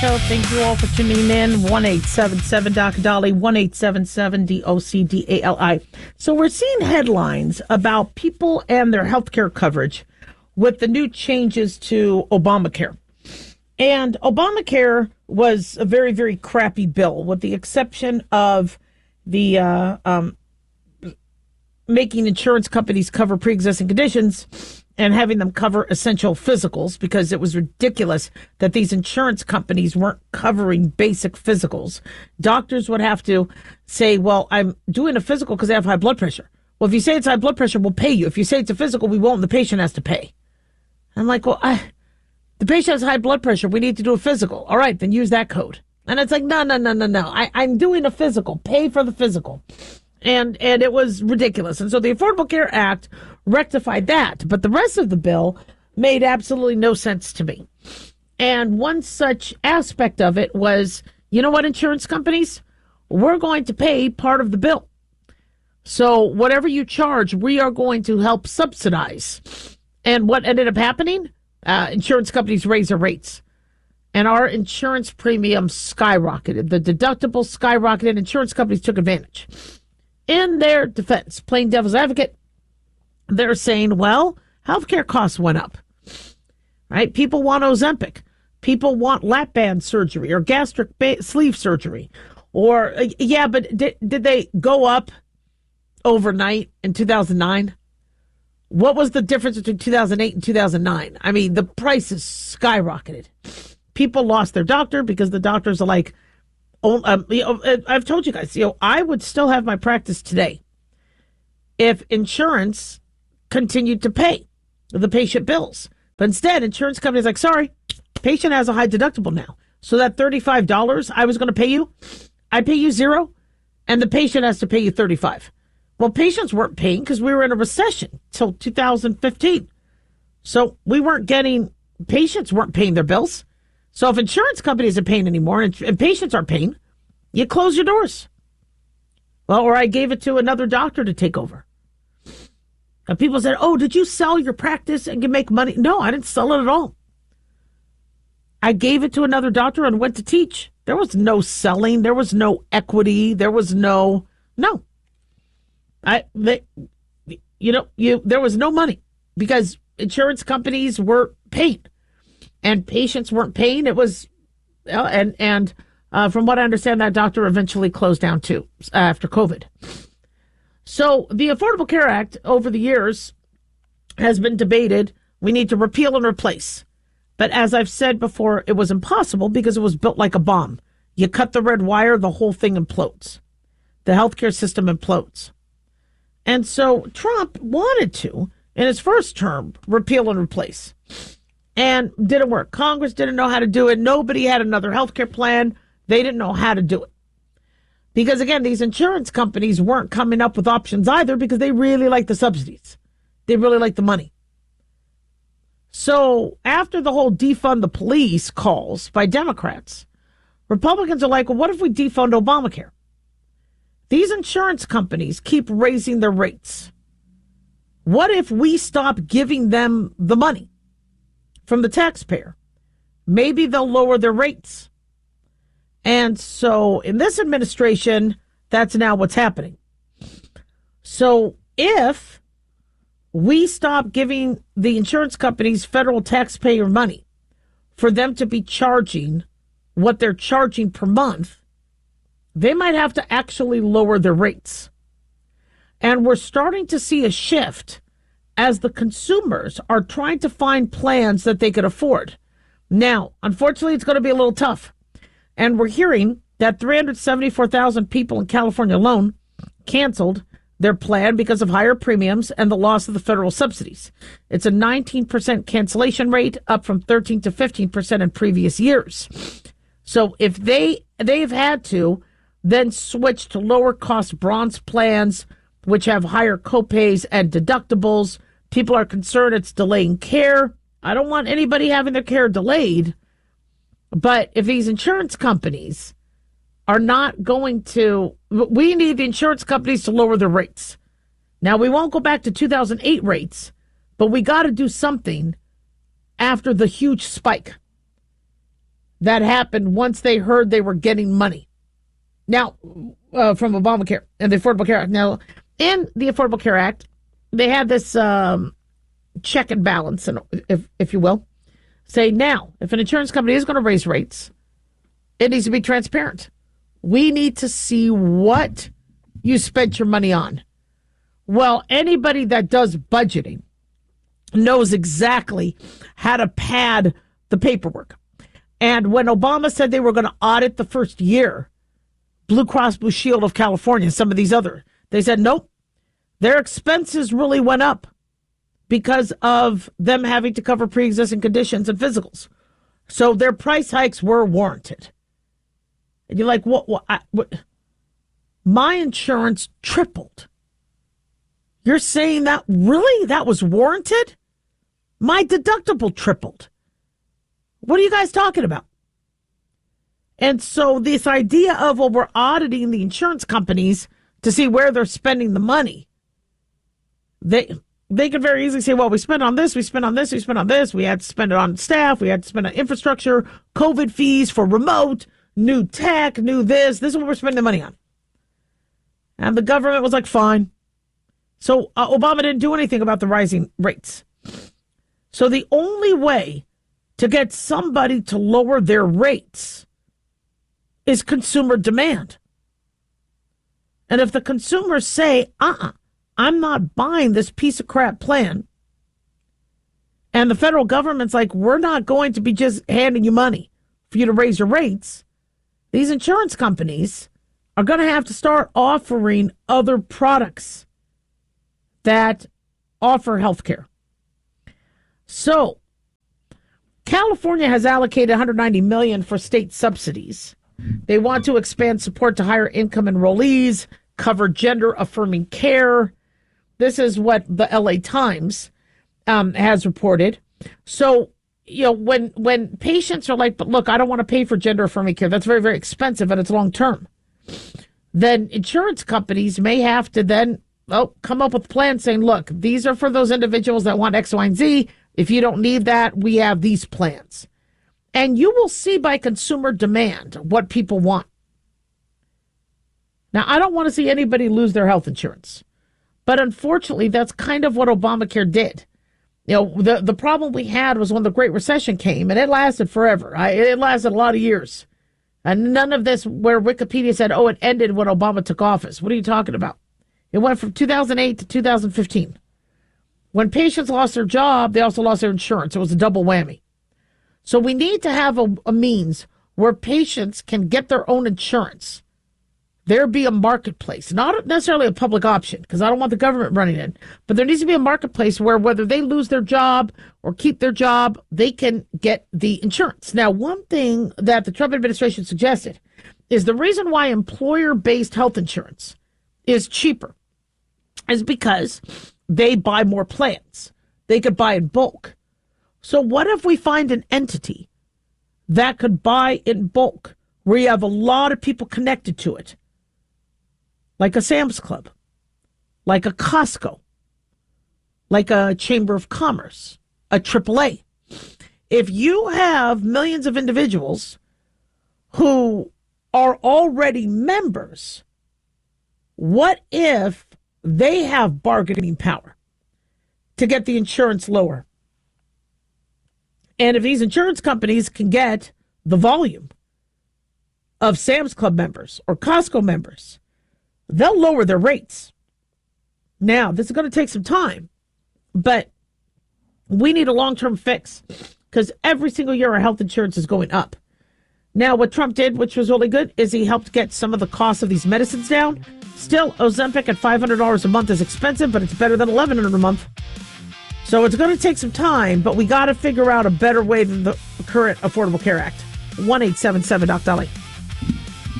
show. Thank you all for tuning in. 1-877-Doc-Dolly, 1-877-DOCDALI. So we're seeing headlines about people and their health care coverage with the new changes to Obamacare. And Obamacare was a very, very crappy bill, with the exception of the making insurance companies cover pre-existing conditions and having them cover essential physicals, because it was ridiculous that these insurance companies weren't covering basic physicals. Doctors would have to say, well, I'm doing a physical because I have high blood pressure. Well, if you say it's high blood pressure, we'll pay you. If you say it's a physical, we won't, and the patient has to pay. I'm like, well, the patient has high blood pressure. We need to do a physical. All right, then use that code. And it's like, no. I'm doing a physical. Pay for the physical. And it was ridiculous. And so the Affordable Care Act rectified that. But the rest of the bill made absolutely no sense to me. And one such aspect of it was, you know what, insurance companies? We're going to pay part of the bill. So whatever you charge, we are going to help subsidize. And what ended up happening? Insurance companies raised their rates. And our insurance premiums skyrocketed. The deductible skyrocketed. Insurance companies took advantage. In their defense, plain devil's advocate, they're saying, well, healthcare costs went up, right? People want Ozempic. People want lap band surgery or gastric sleeve surgery. Or, yeah, but did they go up overnight in 2009? What was the difference between 2008 and 2009? I mean, the prices skyrocketed. People lost their doctor because the doctors are like, I've told you guys, I would still have my practice today if insurance continued to pay the patient bills. But instead, insurance companies are like, sorry, patient has a high deductible now. So that $35 I was going to pay you, I pay you $0, and the patient has to pay you $35. Well, patients weren't paying because we were in a recession till 2015. So patients weren't paying their bills. So if insurance companies are paying anymore and patients aren't paying, you close your doors. Well, or I gave it to another doctor to take over. And people said, oh, did you sell your practice and make money? No, I didn't sell it at all. I gave it to another doctor and went to teach. There was no selling. There was no equity. There was no. There was no money because insurance companies were paid. And patients weren't paying. It was, from what I understand, that doctor eventually closed down too after COVID. So the Affordable Care Act over the years has been debated. We need to repeal and replace. But as I've said before, it was impossible because it was built like a bomb. You cut the red wire, the whole thing implodes. The healthcare system implodes. And so Trump wanted to, in his first term, repeal and replace. And didn't work. Congress didn't know how to do it. Nobody had another healthcare plan. They didn't know how to do it. Because, again, these insurance companies weren't coming up with options either because they really like the subsidies. They really like the money. So after the whole defund the police calls by Democrats, Republicans are like, well, what if we defund Obamacare? These insurance companies keep raising their rates. What if we stop giving them the money from the taxpayer? Maybe they'll lower their rates. And so in this administration, that's now what's happening. So if we stop giving the insurance companies federal taxpayer money for them to be charging what they're charging per month, they might have to actually lower their rates. And we're starting to see a shift as the consumers are trying to find plans that they could afford. Now, unfortunately, it's going to be a little tough. And we're hearing that 374,000 people in California alone canceled their plan because of higher premiums and the loss of the federal subsidies. It's a 19% cancellation rate, up from 13 to 15% in previous years. So if they've had to then switch to lower cost bronze plans, which have higher copays and deductibles. People are concerned it's delaying care. I don't want anybody having their care delayed. But if these insurance companies are not going to, we need the insurance companies to lower their rates. Now, we won't go back to 2008 rates, but we got to do something after the huge spike. that happened once they heard they were getting money. Now, from Obamacare and the Affordable Care Act. Now, in the Affordable Care Act, they had this check and balance, and if you will, say now, if an insurance company is going to raise rates, it needs to be transparent. We need to see what you spent your money on. Well, anybody that does budgeting knows exactly how to pad the paperwork. And when Obama said they were going to audit the first year, Blue Cross Blue Shield of California, some of these other, they said, nope, their expenses really went up because of them having to cover pre-existing conditions and physicals. So their price hikes were warranted. And you're like, what? My insurance tripled. You're saying that really? That was warranted? My deductible tripled. What are you guys talking about? And so this idea of, well, we're auditing the insurance companies to see where they're spending the money. They could very easily say, well, we spent on this, we spent on this, we spent on this. We had to spend it on staff. We had to spend on infrastructure, COVID fees for remote, new tech, new this. This is what we're spending the money on. And the government was like, fine. So Obama didn't do anything about the rising rates. So the only way to get somebody to lower their rates is consumer demand. And if the consumers say, I'm not buying this piece of crap plan, and the federal government's like, we're not going to be just handing you money for you to raise your rates, these insurance companies are going to have to start offering other products that offer health care. So California has allocated $190 million for state subsidies. They want to expand support to higher income enrollees, cover gender affirming care. This is what the LA Times has reported. So, you know, when patients are like, but look, I don't want to pay for gender affirming care, that's very, very expensive and it's long term, then insurance companies may have to then come up with plans saying, look, these are for those individuals that want X, Y, and Z. If you don't need that, we have these plans. And you will see by consumer demand what people want. Now, I don't want to see anybody lose their health insurance. But unfortunately, that's kind of what Obamacare did. You know, the problem we had was when the Great Recession came, and it lasted forever. It lasted a lot of years. And none of this where Wikipedia said, it ended when Obama took office. What are you talking about? It went from 2008 to 2015. When patients lost their job, they also lost their insurance. It was a double whammy. So we need to have a means where patients can get their own insurance. There be a marketplace, not necessarily a public option, because I don't want the government running it, but there needs to be a marketplace where whether they lose their job or keep their job, they can get the insurance. Now, one thing that the Trump administration suggested is the reason why employer-based health insurance is cheaper is because they buy more plans. They could buy in bulk. So what if we find an entity that could buy in bulk where you have a lot of people connected to it, like a Sam's Club, like a Costco, like a Chamber of Commerce, a AAA. If you have millions of individuals who are already members, what if they have bargaining power to get the insurance lower? And if these insurance companies can get the volume of Sam's Club members or Costco members, they'll lower their rates. Now, this is going to take some time, but we need a long-term fix because every single year our health insurance is going up. Now, what Trump did, which was really good, is he helped get some of the costs of these medicines down. Still, Ozempic at $500 a month is expensive, but it's better than $1,100 a month. So it's going to take some time, but we got to figure out a better way than the current Affordable Care Act. 1-877-DOC-DOLLY.